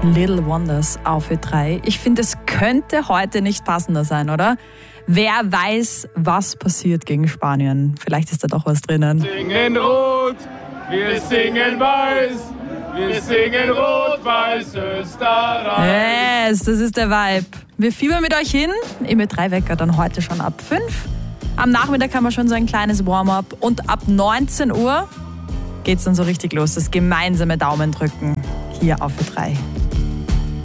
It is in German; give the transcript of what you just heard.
Little Wonders auf Ö3. Ich finde, es könnte heute nicht passender sein, oder? Wer weiß, was passiert gegen Spanien? Vielleicht ist da doch was drinnen. Wir singen rot, wir singen weiß, wir singen rot-weiß Österreich. Yes, das ist der Vibe. Wir fiebern mit euch hin. Im Ö3-Wecker dann heute schon ab 5. Am Nachmittag haben wir schon so ein kleines Warm-up. Und ab 19 Uhr geht's dann so richtig los. Das gemeinsame Daumendrücken hier auf Ö3.